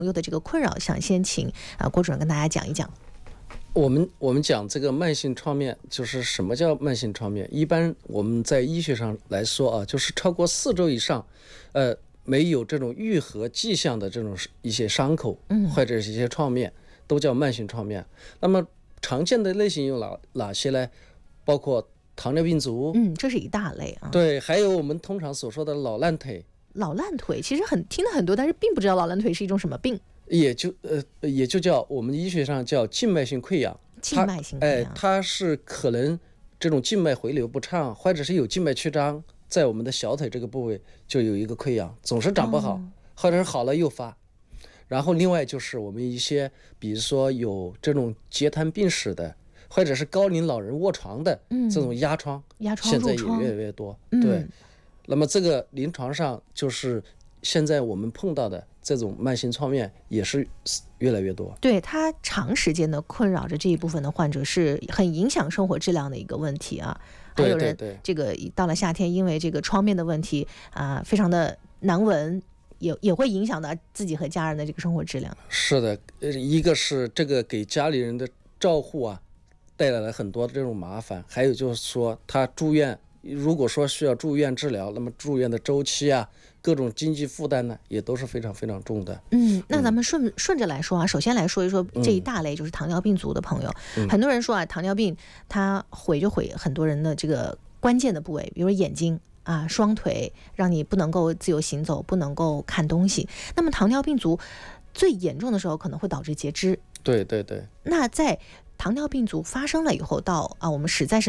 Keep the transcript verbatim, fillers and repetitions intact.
友的这个困扰，想先请啊郭主任跟大家讲一讲。 我们我们讲这个慢性创面，就是什么叫慢性创面？一般我们在医学上来说啊，就是超过四周以上，呃，没有这种愈合迹象的这种一些伤口，嗯，或者是一些创面，都叫慢性创面。那么常见的类型有哪哪些呢？包括糖尿病足， 嗯，这是一大类啊。 对，还有我们通常所说的老烂腿。 老烂腿其实很听了很多，但是并不知道老烂腿是一种什么病。 也就呃也就叫我们医学上叫静脉性溃疡。 静脉性溃疡， 哎， 它是可能这种静脉回流不畅，或者是有静脉曲张，在我们的小腿这个部位就有一个溃疡，总是长不好，哦、或者是好了又发。然后另外就是我们一些，比如说有这种截瘫病史的，或者是高龄老人卧床的、嗯、这种压疮， 压疮现在也越来越多。 嗯、 对，那么这个临床上就是现在我们碰到的这种慢性创面也是越来越多。 对，它长时间的困扰着这一部分的患者，是很影响生活质量的一个问题啊。还有人这个到了夏天，因为这个创面的问题啊、呃，非常的难闻，也也会影响到自己和家人的这个生活质量。 是的，一个是这个给家里人的照护啊带来了很多的这种麻烦，还有就是说他住院，如果说需要住院治疗，那么住院的周期啊，各种经济负担呢，也都是非常非常重的。 嗯，那咱们顺、嗯、顺着来说啊，首先来说一说这一大类，就是糖尿病足的朋友。嗯、很多人说啊，糖尿病它毁就毁很多人的这个关键的部位，比如眼睛啊、双腿，让你不能够自由行走，不能够看东西。那么糖尿病足最严重的时候，可能会导致截肢。 对对对。 那在糖尿病足发生了以后，到啊我们实在是